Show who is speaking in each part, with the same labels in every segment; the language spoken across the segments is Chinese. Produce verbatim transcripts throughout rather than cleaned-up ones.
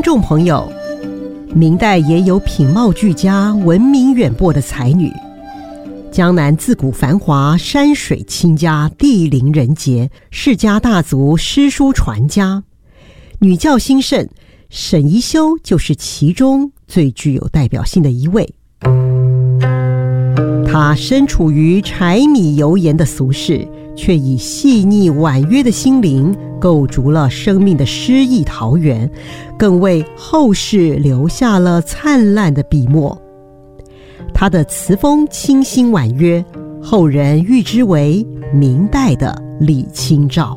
Speaker 1: 众朋友，明代也有品貌俱佳、闻名远播的才女。江南自古繁华，山水清佳，地灵人杰，世家大族，诗书传家。女教兴盛，沈宜修就是其中最具有代表性的一位。她身处于柴米油盐的俗世，却以细腻婉约的心灵构筑了生命的诗意桃源，更为后世留下了灿烂的笔墨。她的词风清新婉约，后人誉之为明代的李清照。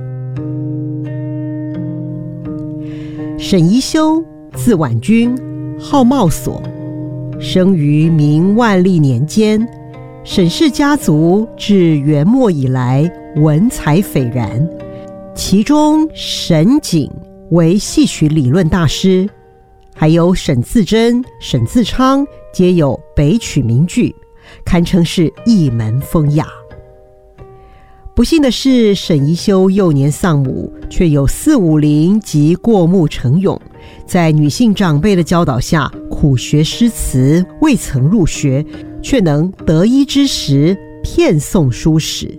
Speaker 1: 沈宜修，字婉君，号茂所，生于明万历年间。沈氏家族自元末以来文采斐然，其中沈璟为戏曲理论大师，还有沈自珍、沈自昌皆有北曲名句，堪称是一门风雅。不幸的是，沈宜修幼年丧母，却有四五龄及过目成勇，在女性长辈的教导下苦学诗词，未曾入学，却能得一之时遍诵书史。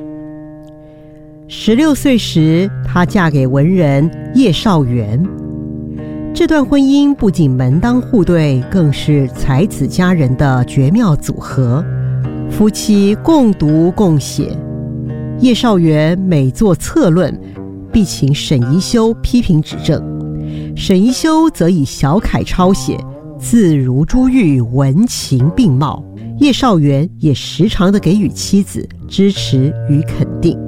Speaker 1: 十六岁时，她嫁给文人叶绍元。这段婚姻不仅门当户对，更是才子佳人的绝妙组合。夫妻共读共写，叶绍元每作策论，必请沈宜修批评指正，沈宜修则以小楷抄写，字如珠玉，文情并茂。叶绍元也时常的给予妻子支持与肯定。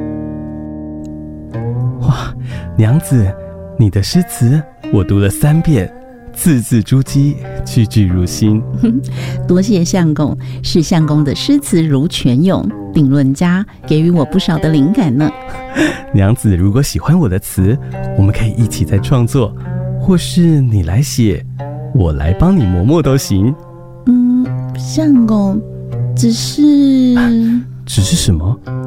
Speaker 2: 哇，娘子，你的诗词我读了三遍，字字珠玑，句句入心。
Speaker 3: 多谢相公，是相公的诗词如泉涌，定论家给予我不少的灵感呢。
Speaker 2: 娘子如果喜欢我的词，我们可以一起再创作，或是你来写，我来帮你磨墨都行。
Speaker 3: 嗯，相公，只是、
Speaker 2: 啊、只是什么？